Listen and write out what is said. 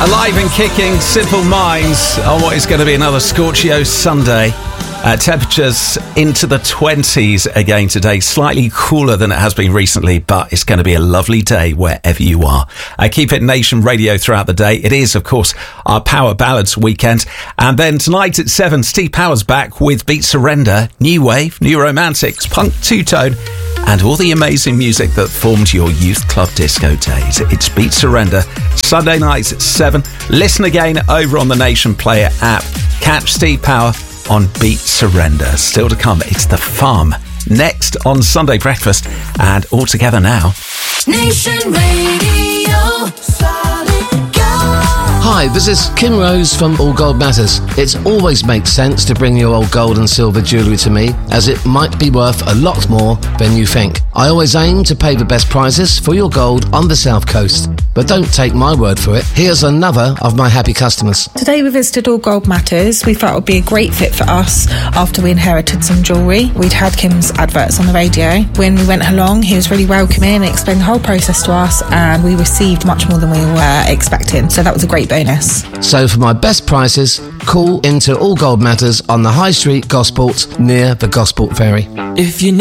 Alive and kicking, Simple Minds on what is going to be another Scorchio Sunday. Temperatures into the 20s again today, slightly cooler than it has been recently, but it's going to be a lovely day wherever you are. Keep it Nation Radio throughout the day. It is, of course, our Power Ballads weekend. And then tonight at 7, Steve Power's back with Beat Surrender, New Wave, New Romantics, Punk Two-Tone, and all the amazing music that formed your youth club disco days. It's Beat Surrender, Sunday nights at 7. Listen again over on the Nation Player app. Catch Steve Power on Beat Surrender. Still to come, it's The Farm. Next on Sunday Breakfast, and all together now. Nation Radio, solid gold. Hi, this is Kim Rose from All Gold Matters. It always makes sense to bring your old gold and silver jewellery to me, as it might be worth a lot more than you think. I always aim to pay the best prices for your gold on the South Coast. But don't take my word for it. Here's another of my happy customers. Today we visited All Gold Matters. We felt it would be a great fit for us after we inherited some jewellery. We'd had Kim's adverts on the radio. When we went along, he was really welcoming and explained the whole process to us, and we received much more than we were expecting. So that was a great bonus. So for my best prices, call into All Gold Matters on the High Street, Gosport, near the Gosport Ferry. If you